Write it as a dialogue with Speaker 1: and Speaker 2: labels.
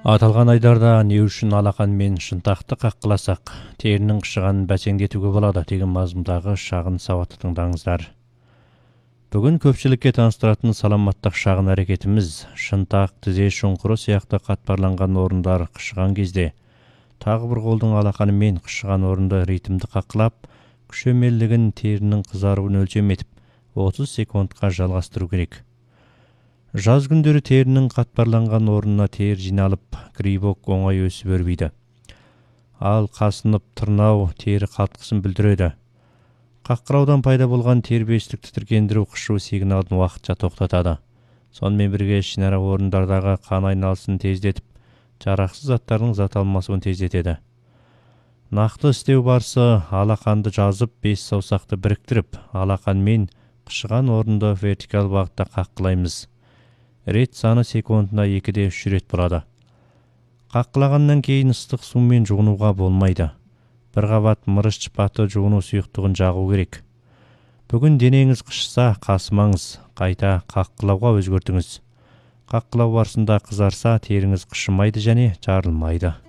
Speaker 1: Аталған айдарда не үшін алақан мен шынтақты қаққыласақ, терінің қышығанын бәсеңдетуге болады деген мазмұндағы шағын сауатты тыңдаңыздар. Бүгін көпшілікке таныстыратын саламаттық шағын әрекетіміз шынтақ, тізе шұңқыры сияқты қатпарланған орындар қышыған кезде тағы бір қолдың алақанымен қышыған орынды ритмді қаққылап, күшемелдігін терінің қызаруын өлшем етіп 30 секундқа жалғастыру керек. Жаз күндері терінің қатпарланған орнына тер жиналып, грибок оңай өсіп өрбиді. Ал қасынып тырнау тері қалтқысын білдіреді. Қаққыраудан пайда болған тербестік тітіркендіру қышу сигналын уақытша тоқтатады. Сонымен бірге ішінара орындардағы қан айналысын тездетіп, жарақсыз заттардың зат алмасуын тездетеді. Нақты істеу барысы алақанды жазып, 5 саусақты біріктіріп, алақанмен қышыған орынды вертикал бағытта қаққылаймыз. Рет саны секундына 2-де 3 рет болады. Қаққылағаннан кейін ыстық сумен жуынуға болмайды. Бір қабат мырыш шпаты жуыну сұйықтығын жағу керек. Бүгін денеңіз қышса, қасымаңыз, қайта қаққылауға өзгертіңіз. Қаққылау барысында қызарса, теріңіз қышымайды және жарылмайды.